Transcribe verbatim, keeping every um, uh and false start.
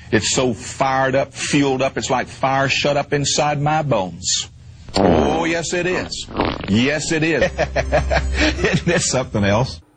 It's so fired up, fueled up, it's like fire shut up inside my bones. Oh, yes, it is. Yes, it is. Isn't this something else?